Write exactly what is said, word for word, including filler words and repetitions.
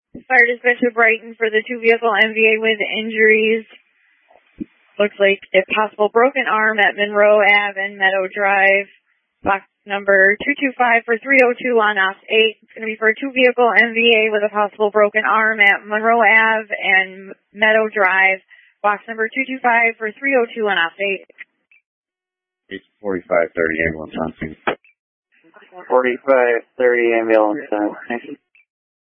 Fire dispatch to Brighton for the two-vehicle M V A with injuries. Looks like a possible broken arm at Monroe Ave and Meadow Drive. Box number two two five for three oh two on off eight. It's going to be for a two-vehicle M V A with a possible broken arm at Monroe Ave and Meadow Drive. Box number two two five for three oh two on off eight. It's forty-five thirty ambulance on scene. forty-five thirty ambulance on scene.